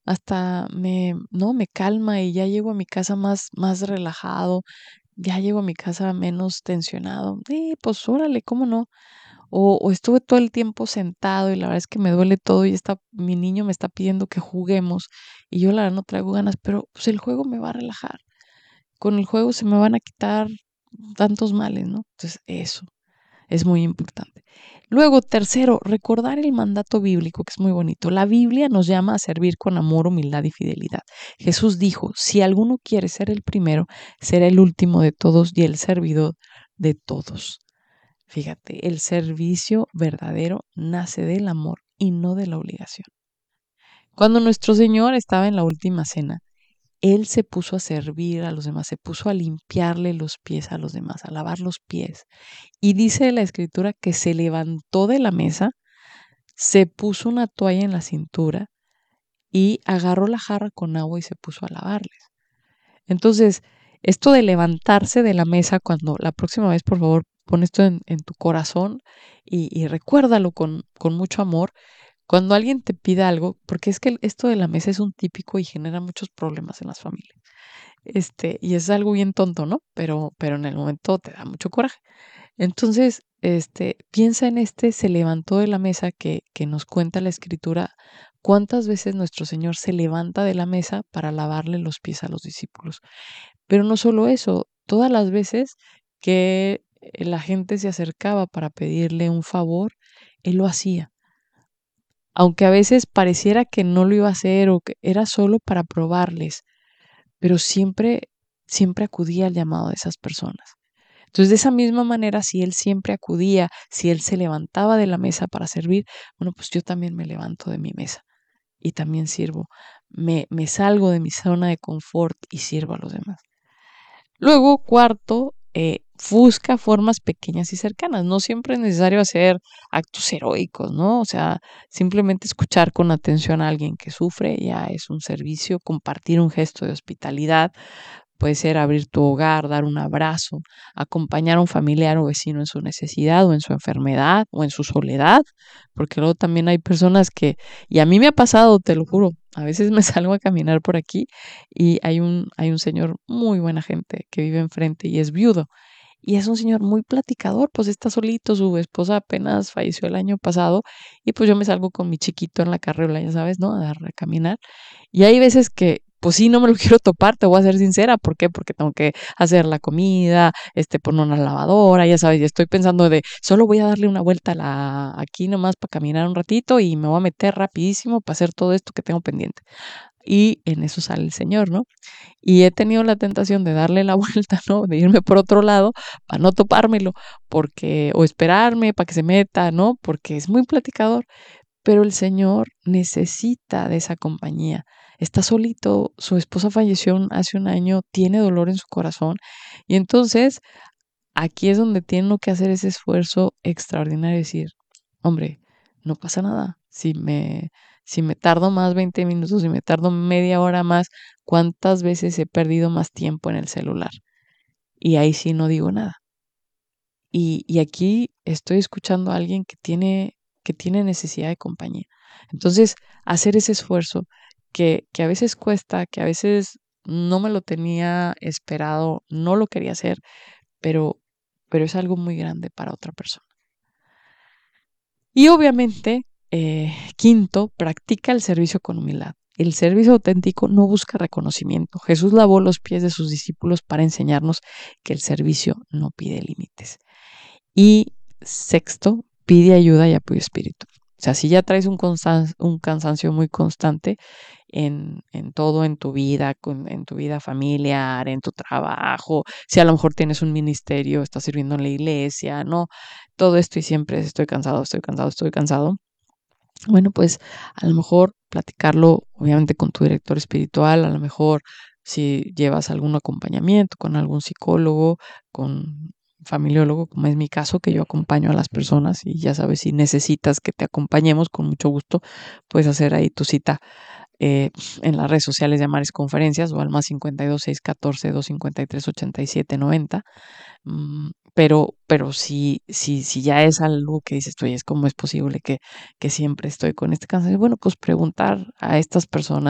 no, me calma y ya llego a mi casa más relajado, ya llego a mi casa menos tensionado. Pues órale, ¿cómo no? O estuve todo el tiempo sentado y la verdad es que me duele todo y mi niño me está pidiendo que juguemos y yo la verdad no traigo ganas, pero pues el juego me va a relajar. Con el juego se me van a quitar tantos males, ¿no? Entonces eso es muy importante. Luego, tercero, recordar el mandato bíblico, que es muy bonito. La Biblia nos llama a servir con amor, humildad y fidelidad. Jesús dijo, si alguno quiere ser el primero, será el último de todos y el servidor de todos. Fíjate, el servicio verdadero nace del amor y no de la obligación. Cuando nuestro Señor estaba en la última cena, Él se puso a servir a los demás, se puso a limpiarle los pies a los demás, a lavar los pies. Y dice la escritura que se levantó de la mesa, se puso una toalla en la cintura y agarró la jarra con agua y se puso a lavarles. Entonces, esto de levantarse de la mesa, cuando la próxima vez, por favor, pon esto en tu corazón y recuérdalo con mucho amor. Cuando alguien te pida algo, porque es que esto de la mesa es un típico y genera muchos problemas en las familias. Y es algo bien tonto, ¿no? Pero en el momento te da mucho coraje. Entonces, piensa en se levantó de la mesa que nos cuenta la escritura, cuántas veces nuestro Señor se levanta de la mesa para lavarle los pies a los discípulos. Pero no solo eso, todas las veces que la gente se acercaba para pedirle un favor, Él lo hacía. Aunque a veces pareciera que no lo iba a hacer o que era solo para probarles, pero siempre acudía al llamado de esas personas. Entonces, de esa misma manera, si él siempre acudía, si él se levantaba de la mesa para servir, bueno, pues yo también me levanto de mi mesa y también sirvo. Me salgo de mi zona de confort y sirvo a los demás. Luego, cuarto, busca formas pequeñas y cercanas. No siempre es necesario hacer actos heroicos, ¿no? O sea, simplemente escuchar con atención a alguien que sufre ya es un servicio, compartir un gesto de hospitalidad. Puede ser abrir tu hogar, dar un abrazo, acompañar a un familiar o vecino en su necesidad o en su enfermedad o en su soledad, porque luego también hay personas y a mí me ha pasado, te lo juro, a veces me salgo a caminar por aquí y hay un señor muy buena gente que vive enfrente y es viudo. Y es un señor muy platicador, pues está solito, su esposa apenas falleció el año pasado y pues yo me salgo con mi chiquito en la carriola, ya sabes, ¿no? A dar a caminar. Y hay veces que, pues sí, no me lo quiero topar, te voy a ser sincera. ¿Por qué? Porque tengo que hacer la comida, poner una lavadora, ya sabes, y estoy pensando solo voy a darle una vuelta aquí nomás para caminar un ratito y me voy a meter rapidísimo para hacer todo esto que tengo pendiente. Y en eso sale el Señor, ¿no? Y he tenido la tentación de darle la vuelta, ¿no? De irme por otro lado para no topármelo, o esperarme para que se meta, ¿no? Porque es muy platicador, pero el señor necesita de esa compañía. Está solito, su esposa falleció hace un año, tiene dolor en su corazón y entonces aquí es donde tiene que hacer ese esfuerzo extraordinario y decir, hombre, no pasa nada. Si me tardo más 20 minutos, si me tardo media hora más, ¿cuántas veces he perdido más tiempo en el celular? Y ahí sí no digo nada. Y aquí estoy escuchando a alguien que tiene necesidad de compañía. Entonces, hacer ese esfuerzo que a veces cuesta, que a veces no me lo tenía esperado, no lo quería hacer, pero, pero es algo muy grande para otra persona. Y obviamente, quinto, practica el servicio con humildad. El servicio auténtico no busca reconocimiento. Jesús lavó los pies de sus discípulos para enseñarnos que el servicio no pide límites. Y sexto, pide ayuda y apoyo espiritual. O sea, si ya traes un cansancio muy constante en todo, en tu vida, en tu vida familiar, en tu trabajo, si a lo mejor tienes un ministerio, estás sirviendo en la iglesia, ¿no? Todo esto y siempre estoy cansado, estoy cansado, estoy cansado. Bueno, pues a lo mejor platicarlo, obviamente, con tu director espiritual, a lo mejor si llevas algún acompañamiento con algún psicólogo, con familiólogo, como es mi caso, que yo acompaño a las personas y ya sabes, si necesitas que te acompañemos, con mucho gusto, puedes hacer ahí tu cita eh, en las redes sociales de Amares Conferencias o al más 52 614 253 8790. Pero si ya es algo que dices, oye, ¿cómo es posible que siempre estoy con este cáncer? Bueno, pues preguntar a estas personas